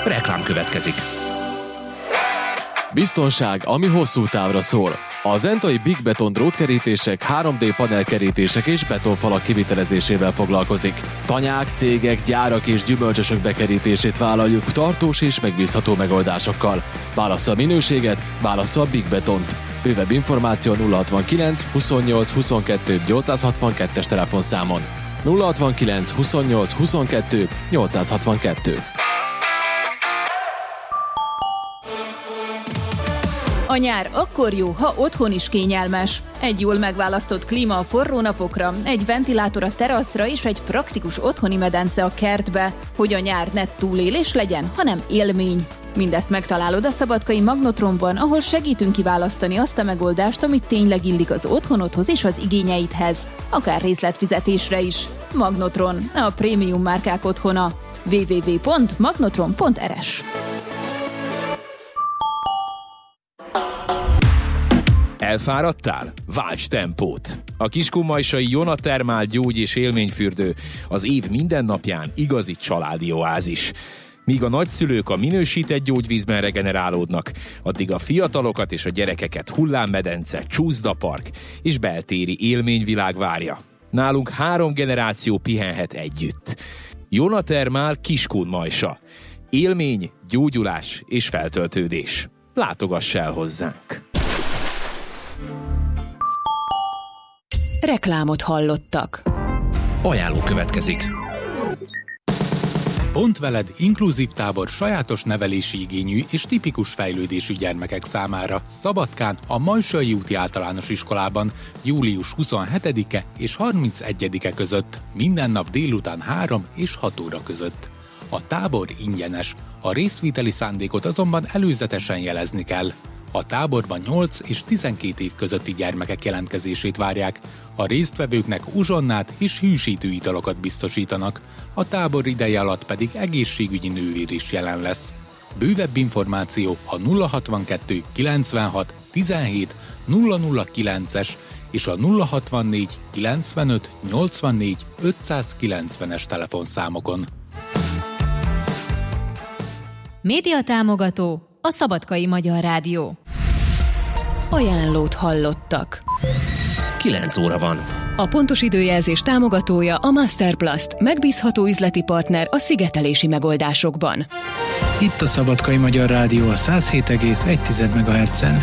Reklám következik. Biztonság, ami hosszú távra szól. A Zentai Big Beton drótkerítések, 3D panelkerítések és betonfalak kivitelezésével foglalkozik. Tanyák, cégek, gyárak és gyümölcsösök bekerítését vállaljuk tartós és megbízható megoldásokkal. Válassza a minőséget, válassza a Big Betont. Bővebb információ 069 28 22 862-es telefonszámon. 069 28 22 862. A nyár akkor jó, ha otthon is kényelmes. Egy jól megválasztott klíma a forró napokra, egy ventilátor a teraszra és egy praktikus otthoni medence a kertbe, hogy a nyár ne túlélés legyen, hanem élmény. Mindezt megtalálod a szabadkai Magnotronban, ahol segítünk kiválasztani azt a megoldást, amit tényleg illik az otthonodhoz és az igényeidhez, akár részletfizetésre is. Magnotron, a prémium márkák otthona. www.magnotron.rs. Elfáradtál? Válts tempót! A kiskunmajsai Jona Thermal gyógy- és élményfürdő az év minden napján igazi családi oázis. Míg a nagyszülők a minősített gyógyvízben regenerálódnak, addig a fiatalokat és a gyerekeket hullámmedence, csúszdapark és beltéri élményvilág várja. Nálunk 3 generáció pihenhet együtt. Jona Thermal Kiskunmajsa. Élmény, gyógyulás és feltöltődés. Látogass el hozzánk! Reklámot hallottak. Ajánló következik. Pont veled inkluzív tábor sajátos nevelési igényű és tipikus fejlődésű gyermekek számára Szabadkán a Majsai úti általános iskolában július 27-e és 31-e között, minden nap délután 3 és 6 óra között. A tábor ingyenes, a részvételi szándékot azonban előzetesen jelezni kell. A táborban 8 és 12 év közötti gyermekek jelentkezését várják, a résztvevőknek uzsonnát és hűsítő italokat biztosítanak, a tábor ideje alatt pedig egészségügyi nővér is jelen lesz. Bővebb információ a 062 96 17 009-es és a 064 95 84 590-es telefonszámokon. Média támogató a Szabadkai Magyar Rádió. Ajánlót hallottak. 9 óra van. A pontos időjelzés támogatója a Masterplast, megbízható üzleti partner a szigetelési megoldásokban. Itt a Szabadkai Magyar Rádió a 107,1 MHz-en.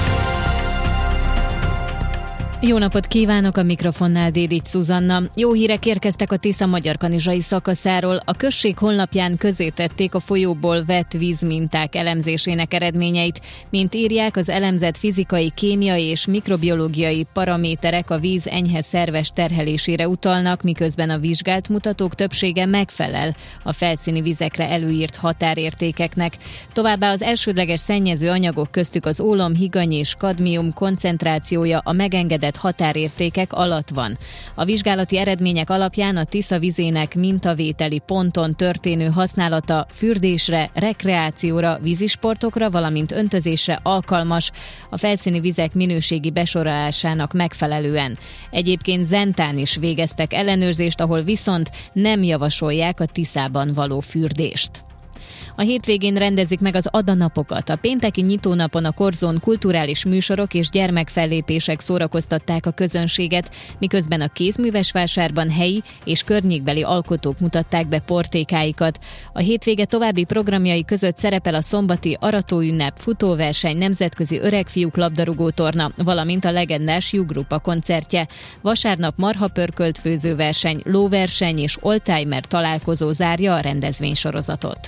Jó napot kívánok, a mikrofonnál Dédics Zuzanna. Jó hírek érkeztek a Tisza-Magyarkanizsai szakaszáról. A község honlapján közzétették a folyóból vett vízminták elemzésének eredményeit. Mint írják, az elemzett fizikai, kémiai és mikrobiológiai paraméterek a víz enyhe szerves terhelésére utalnak, miközben a vizsgált mutatók többsége megfelel a felszíni vizekre előírt határértékeknek. Továbbá az elsődleges szennyező anyagok, köztük az ólom, higany és kadmium koncentrációja a megengedett határértékek alatt van. A vizsgálati eredmények alapján a Tisza vizének mintavételi ponton történő használata fürdésre, rekreációra, vízisportokra, valamint öntözésre alkalmas, a felszíni vizek minőségi besorolásának megfelelően. Egyébként Zentán is végeztek ellenőrzést, ahol viszont nem javasolják a Tiszában való fürdést. A hétvégén rendezik meg az Adanapokat. A pénteki nyitónapon a Korzón kulturális műsorok és gyermekfellépések szórakoztatták a közönséget, miközben a Kézművesvásárban helyi és környékbeli alkotók mutatták be portékáikat. A hétvége további programjai között szerepel a szombati aratóünnep, futóverseny, nemzetközi öregfiúk labdarúgótorna, valamint a legendás Jugrupa koncertje. Vasárnap marhapörkölt főzőverseny, lóverseny és oldtimer találkozó zárja a rendezvénysorozatot.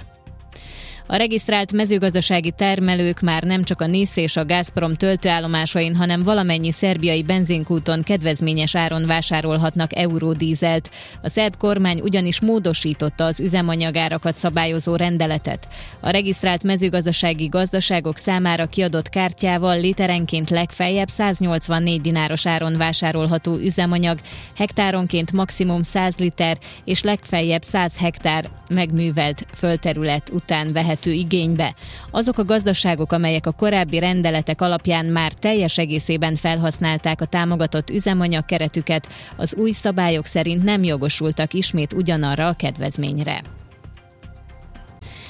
A regisztrált mezőgazdasági termelők már nem csak a NISZ és a Gazprom töltőállomásain, hanem valamennyi szerbiai benzinkúton kedvezményes áron vásárolhatnak eurodízelt. A szerb kormány ugyanis módosította az üzemanyagárakat szabályozó rendeletet. A regisztrált mezőgazdasági gazdaságok számára kiadott kártyával literenként legfeljebb 184 dináros áron vásárolható üzemanyag, hektáronként maximum 100 liter és legfeljebb 100 hektár megművelt földterület után vehető igénybe. Azok a gazdaságok, amelyek a korábbi rendeletek alapján már teljes egészében felhasználták a támogatott üzemanyag keretüket, az új szabályok szerint nem jogosultak ismét ugyanarra a kedvezményre.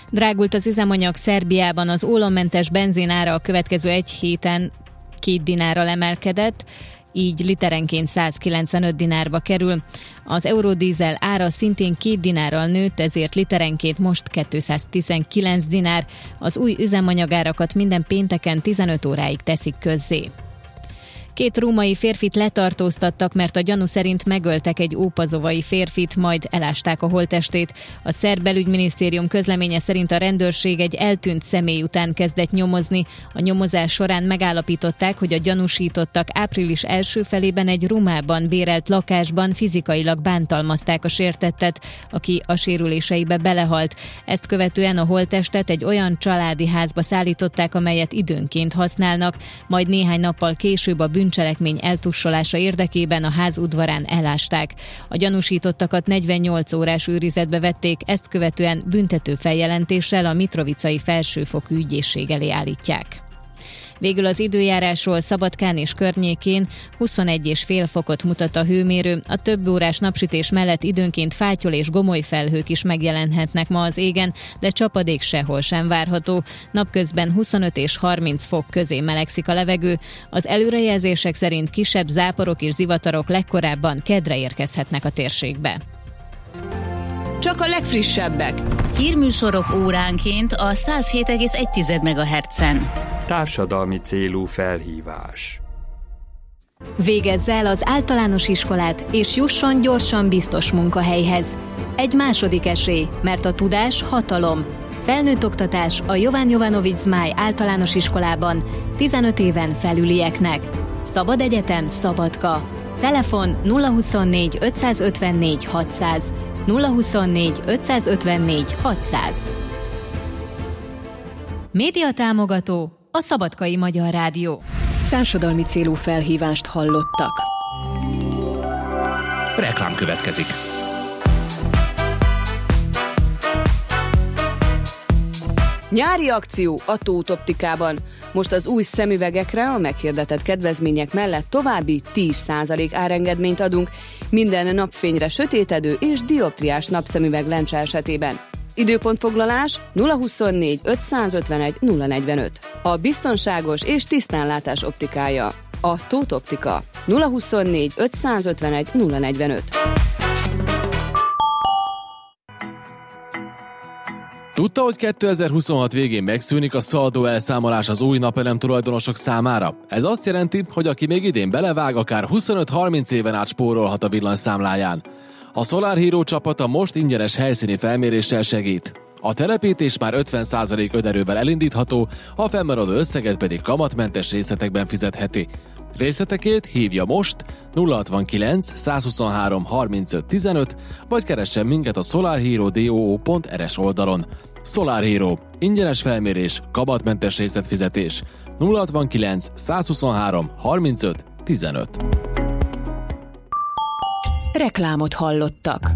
Drágult az üzemanyag Szerbiában, az ólommentes benzin ára a következő egy héten 2 dinárral emelkedett, így literenként 195 dinárba kerül. Az eurodízel ára szintén 2 dinárral nőtt, ezért literenként most 219 dinár. Az új üzemanyagárakat minden pénteken 15 óráig teszik közzé. 2 római férfit letartóztattak, mert a gyanú szerint megöltek egy ópazovai férfit, majd elásták a holttestét. A szerb belügyminisztérium közleménye szerint a rendőrség egy eltűnt személy után kezdett nyomozni. A nyomozás során megállapították, hogy a gyanúsítottak április első felében egy Rumában bérelt lakásban fizikailag bántalmazták a sértettet, aki a sérüléseibe belehalt. Ezt követően a holttestet egy olyan családi házba szállították, amelyet időnként használnak, majd néhány nappal később a bűncselekmény eltussolása érdekében a ház udvarán elásták. A gyanúsítottakat 48 órás őrizetbe vették, ezt követően büntető feljelentéssel a mitrovicai felsőfokú ügyészség elé állítják. Végül az időjárásról: Szabadkán és környékén 21,5 fokot mutat a hőmérő. A több órás napsütés mellett időnként fátyol és gomoly felhők is megjelenhetnek ma az égen, de csapadék sehol sem várható. Napközben 25 és 30 fok közé melegszik a levegő. Az előrejelzések szerint kisebb záporok és zivatarok legkorábban kedre érkezhetnek a térségbe. Csak a legfrissebbek. Hírműsorok óránként a 107,1 MHz-en. Társadalmi célú felhívás. Végezze el az általános iskolát, és jusson gyorsan biztos munkahelyhez. Egy második esély, mert a tudás hatalom. Felnőtt oktatás a Jovan Jovanovic Zmáj általános iskolában 15 éven felülieknek. Szabad egyetem, Szabadka. Telefon 024 554 600. 024 554 600. Média támogató a Szabadkai Magyar Rádió. Társadalmi célú felhívást hallottak. Reklám következik. Nyári akció a Tóth Optikában. Most az új szemüvegekre a meghirdetett kedvezmények mellett további 10% árengedményt adunk minden napfényre sötétedő és dioptriás napszemüveg lencse esetében. Időpontfoglalás 024 551 045. A biztonságos és tisztánlátás optikája. A Tóth Optika. 024 551 045. Tudta, hogy 2026 végén megszűnik a szaldó elszámolás az új napelem tulajdonosok számára? Ez azt jelenti, hogy aki még idén belevág, akár 25-30 éven át spórolhat a villanyszámláján. A Solar Hero csapata most ingyenes helyszíni felméréssel segít. A telepítés már 50% önerővel elindítható, a fennmaradó összeget pedig kamatmentes részletekben fizetheti. Részletekért hívja most 069 123 35 15, vagy keressen minket a solarhero.do.rs oldalon. Solar Hero. Ingyenes felmérés, kamatmentes részletfizetés. 069 123 35 15. Reklámot hallottak.